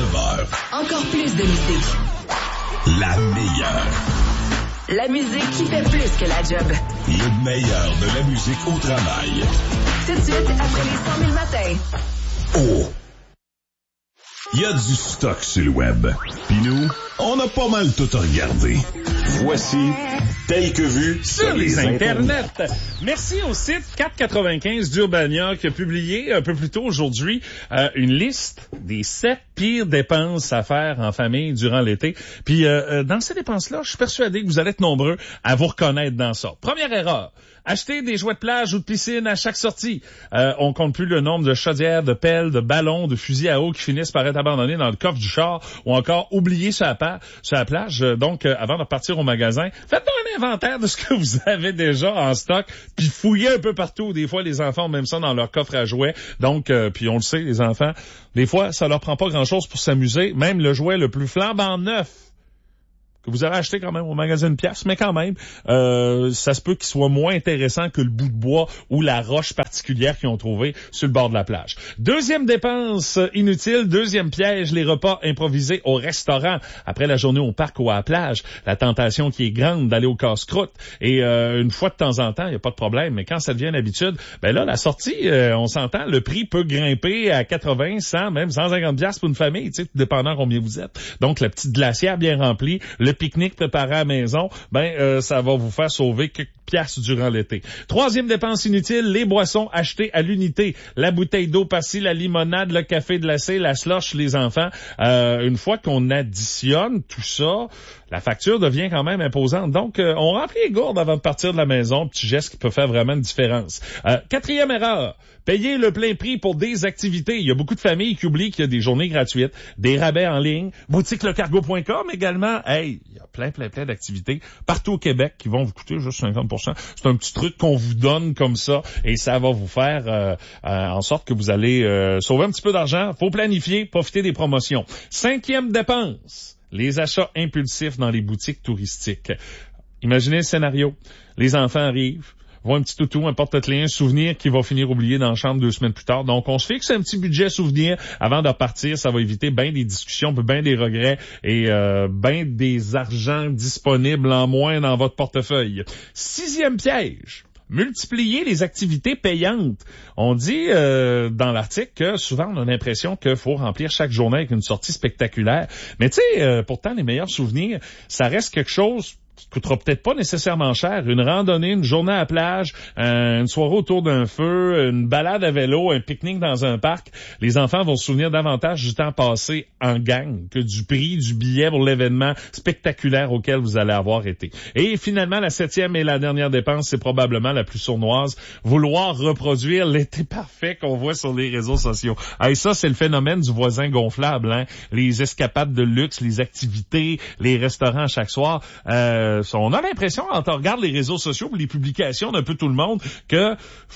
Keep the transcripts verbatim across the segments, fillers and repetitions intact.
bonheur. Encore plus de musique. La meilleure. La musique qui fait plus que la job. Le meilleur de la musique au travail. Tout de suite, après les cent mille matins. Oh! Il y a du stock sur le web. Puis nous, on a pas mal tout regardé. Voici Tel que vu sur les internets. Merci au site quatre quatre-vingt-quinze d'Urbania qui a publié un peu plus tôt aujourd'hui euh, une liste des sept pires dépenses à faire en famille durant l'été. Puis euh, dans ces dépenses-là, je suis persuadé que vous allez être nombreux à vous reconnaître dans ça. Première erreur. Acheter des jouets de plage ou de piscine à chaque sortie. Euh, on compte plus le nombre de chaudières, de pelles, de ballons, de fusils à eau qui finissent par être abandonnés dans le coffre du char ou encore oubliés sur la, pa- sur la plage. Donc, euh, avant de partir au magasin, faites un inventaire de ce que vous avez déjà en stock, puis fouillez un peu partout. Des fois, les enfants ont même ça dans leur coffre à jouets. Donc, euh, puis on le sait, les enfants, des fois, ça leur prend pas grand-chose pour s'amuser. Même le jouet le plus flambant neuf que vous avez acheté quand même au magasin de pièces, mais quand même, euh, ça se peut qu'il soit moins intéressant que le bout de bois ou la roche particulière qu'ils ont trouvé sur le bord de la plage. Deuxième dépense inutile, deuxième piège, les repas improvisés au restaurant. Après la journée au parc ou à la plage, la tentation qui est grande d'aller au casse-croûte. Et euh, une fois de temps en temps, il n'y a pas de problème, mais quand ça devient une habitude, ben là, la sortie, euh, on s'entend, le prix peut grimper à quatre-vingts, cent, même cent cinquante dollars pour une famille, tu sais, dépendant combien vous êtes. Donc, la petite glacière bien remplie, le pique-nique préparé à la maison, ben euh, ça va vous faire sauver quelques piastres durant l'été. Troisième dépense inutile, les boissons achetées à l'unité. La bouteille d'eau par-ci, la limonade, le café glacé, la slush, les enfants. Euh, une fois qu'on additionne tout ça, la facture devient quand même imposante. Donc, euh, on remplit les gourdes avant de partir de la maison. Petit geste qui peut faire vraiment une différence. Euh, quatrième erreur, payer le plein prix pour des activités. Il y a beaucoup de familles qui oublient qu'il y a des journées gratuites, des rabais en ligne, boutique le cargo point com également. Hey, il y a plein, plein, plein d'activités partout au Québec qui vont vous coûter juste cinquante pour cent. C'est un petit truc qu'on vous donne comme ça et ça va vous faire euh, euh, en sorte que vous allez euh, sauver un petit peu d'argent. Faut planifier, profiter des promotions. Cinquième dépense, les achats impulsifs dans les boutiques touristiques. Imaginez le scénario. Les enfants arrivent, voient un petit toutou, un porte-clés, un souvenir qui va finir oublié dans la chambre deux semaines plus tard. Donc, on se fixe un petit budget souvenir avant de repartir. Ça va éviter bien des discussions, bien des regrets et euh, bien des argents disponibles en moins dans votre portefeuille. Sixième piège. Multiplier les activités payantes. On dit euh, dans l'article que souvent on a l'impression qu'il faut remplir chaque journée avec une sortie spectaculaire. Mais tu sais, euh, pourtant les meilleurs souvenirs, ça reste quelque chose qui coûtera peut-être pas nécessairement cher. Une randonnée, une journée à la plage, une soirée autour d'un feu, une balade à vélo, un pique-nique dans un parc. Les enfants vont se souvenir davantage du temps passé en gang que du prix du billet pour l'événement spectaculaire auquel vous allez avoir été. Et finalement, la septième et la dernière dépense, c'est probablement la plus sournoise. Vouloir reproduire l'été parfait qu'on voit sur les réseaux sociaux. Et ça, c'est le phénomène du voisin gonflable, hein. Les escapades de luxe, les activités, les restaurants chaque soir. Euh, on a l'impression, quand on regarde les réseaux sociaux, les publications d'un peu tout le monde, que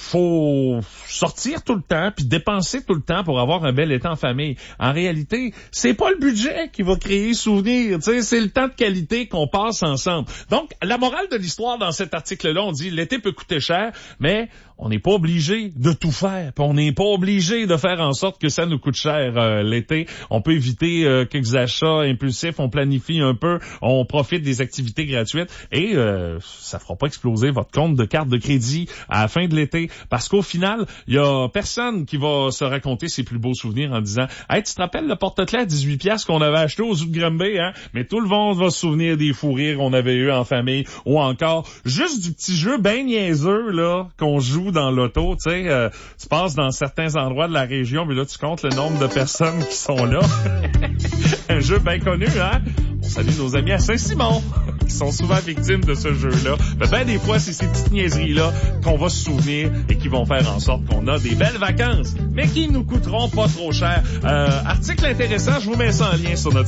faut sortir tout le temps puis dépenser tout le temps pour avoir un bel été en famille. En réalité, c'est pas le budget qui va créer souvenir, tu sais, c'est le temps de qualité qu'on passe ensemble. Donc, la morale de l'histoire dans cet article-là, on dit l'été peut coûter cher, mais on n'est pas obligé de tout faire, puis on n'est pas obligé de faire en sorte que ça nous coûte cher euh, l'été. On peut éviter euh, quelques achats impulsifs, on planifie un peu, on profite des activités gratuites et euh, ça fera pas exploser votre compte de carte de crédit à la fin de l'été, parce qu'au final, il y a personne qui va se raconter ses plus beaux souvenirs en disant « Hey, tu te rappelles le porte-clés à dix-huit piastres qu'on avait acheté aux Zoo de Granby, hein? » Mais tout le monde va se souvenir des fous rires qu'on avait eu en famille, ou encore juste du petit jeu ben niaiseux là qu'on joue dans l'auto, tu sais, euh, tu passes dans certains endroits de la région, mais là tu comptes le nombre de personnes qui sont là. Un jeu bien connu, hein? On salue nos amis à Saint-Simon, qui sont souvent victimes de ce jeu-là. Ben, ben des fois, c'est ces petites niaiseries-là qu'on va se souvenir et qui vont faire en sorte qu'on a des belles vacances, mais qui nous coûteront pas trop cher. Euh, article intéressant, je vous mets ça en lien sur notre